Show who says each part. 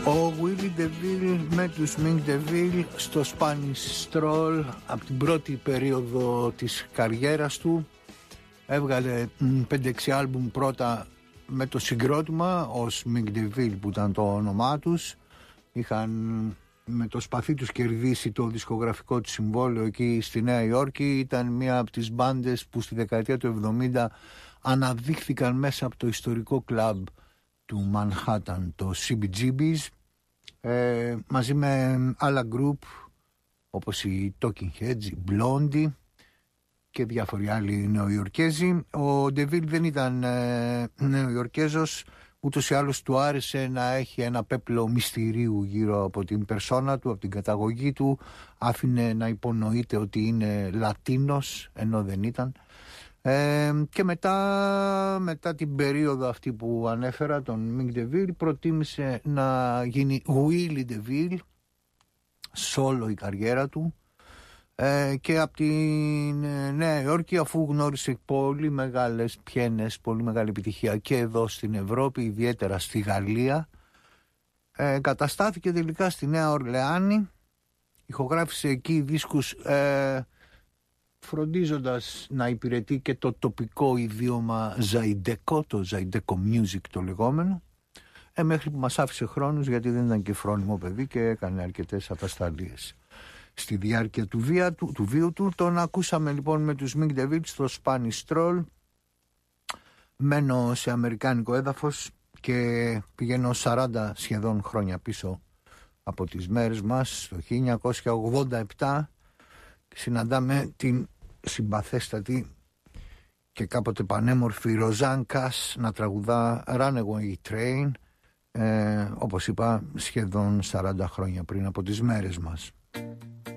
Speaker 1: Ο Willie DeVille με τους Mink DeVille στο Spanish Stroll από την πρώτη περίοδο της καριέρας του. Έβγαλε 5-6 άλμπουμ πρώτα με το συγκρότημα ως Mink DeVille που ήταν το όνομά τους. Είχαν με το σπαθί τους κερδίσει το δισκογραφικό του συμβόλαιο εκεί στη Νέα Υόρκη. Ήταν μία από τις μπάντες που στη δεκαετία του 70 αναδείχθηκαν μέσα από το ιστορικό κλαμπ του Manhattan, το CBGB's, μαζί με άλλα γκρουπ όπως οι Talking Heads, οι Blondie και διάφοροι άλλοι Νεοϊορκέζοι. Ο DeVille δεν ήταν Νεοϊορκέζος, ούτως ή άλλως του άρεσε να έχει ένα πέπλο μυστηρίου γύρω από την περσόνα του, από την καταγωγή του. Άφηνε να υπονοείται ότι είναι Λατίνος ενώ δεν ήταν. Και μετά την περίοδο αυτή που ανέφερα, τον Mink DeVille, προτίμησε να γίνει Willie DeVille, solo η καριέρα του, και από την Νέα Υόρκη, αφού γνώρισε πολύ μεγάλες πιένες, πολύ μεγάλη επιτυχία και εδώ στην Ευρώπη, ιδιαίτερα στη Γαλλία, καταστάθηκε τελικά στη Νέα Ορλεάνη, ηχογράφησε εκεί δίσκους, φροντίζοντας να υπηρετεί και το τοπικό ιδίωμα ζαϊντεκό, το ζαϊντεκό music το λεγόμενο, μέχρι που μας άφησε χρόνους, γιατί δεν ήταν και φρόνιμο παιδί και έκανε αρκετές ατασταλίες στη διάρκεια του βίου του. Τον ακούσαμε λοιπόν με τους Mink DeVille στο Spanish Stroll. Μένω σε αμερικάνικο έδαφος και πηγαίνω 40 σχεδόν χρόνια πίσω από τις μέρες μας, το 1987, και συναντάμε την συμπαθέστατη και κάποτε πανέμορφη Ροζάν Κας να τραγουδά Runaway Train, όπως είπα, σχεδόν 40 χρόνια πριν από τις μέρες μας.